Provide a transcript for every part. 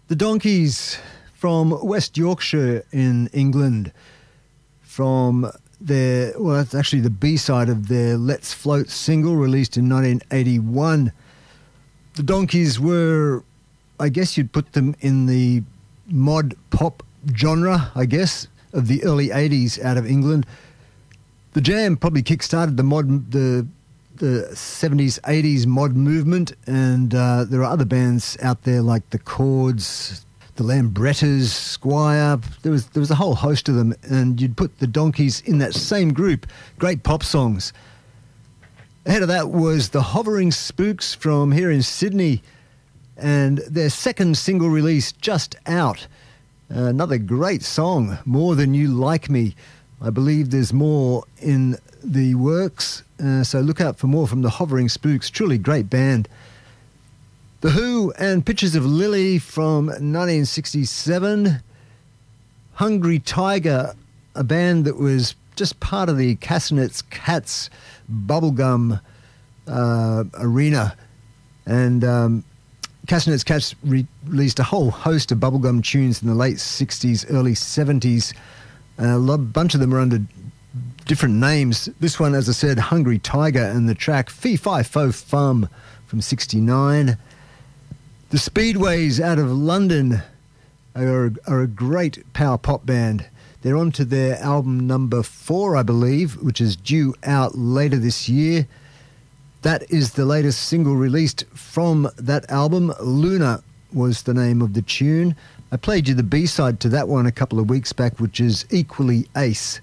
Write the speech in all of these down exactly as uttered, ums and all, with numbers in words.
The Donkeys from West Yorkshire in England, from their, well, it's actually the B-side of their Let's Float single released in nineteen eighty-one. The Donkeys were, I guess you'd put them in the mod pop genre, I guess, of the early eighties out of England. The Jam probably kick-started the mod, the the seventies, eighties mod movement, and uh, there are other bands out there like the Chords, the Lambrettas, Squire. There was there was a whole host of them, and you'd put the Donkeys in that same group. Great pop songs. Ahead of that was the Hovering Spooks from here in Sydney, and their second single release just out. Uh, another great song, More Than You Like Me. I believe there's more in the works, uh, so look out for more from the Hovering Spooks. Truly great band. The Who and Pictures of Lily from nineteen sixty-seven. Hungry Tiger, a band that was just part of the Castanets Cats bubblegum uh, arena. And um, Castanets Cats re- released a whole host of bubblegum tunes in the late sixties, early seventies. Uh, a bunch of them are under different names. This one, as I said, Hungry Tiger, and the track Fee Fi Fo Fum from sixty-nine. The Speedways out of London are, are a great power pop band. They're on to their album number four, I believe, which is due out later this year. That is the latest single released from that album. Luna was the name of the tune. I played you the B-side to that one a couple of weeks back, which is equally ace.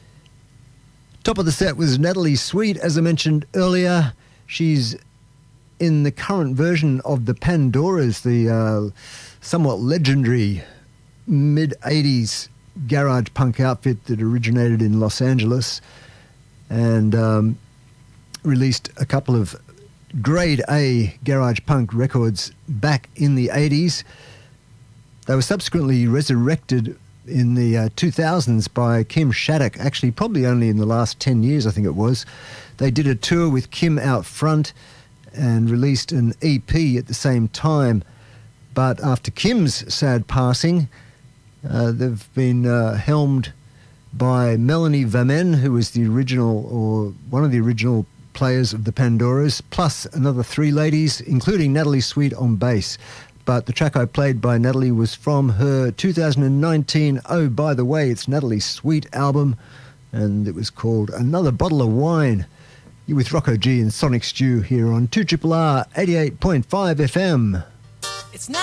Top of the set was Natalie Sweet, as I mentioned earlier. She's in the current version of the Pandoras, the uh, somewhat legendary mid-eighties garage punk outfit that originated in Los Angeles and um, released a couple of grade A garage punk records back in the eighties. They were subsequently resurrected in the uh, two thousands by Kim Shattuck, actually probably only in the last ten years, I think it was. They did a tour with Kim out front and released an E P at the same time. But after Kim's sad passing, uh, they've been uh, helmed by Melanie Vamen, who was the original, or one of the original players of the Pandoras, plus another three ladies, including Natalie Sweet on bass. But the track I played by Natalie was from her two thousand nineteen Oh By The Way, It's Natalie Sweet album, and it was called Another Bottle of Wine. You're with Rocco G and Sonic Stew here on two R R R eighty-eight point five F M. It's not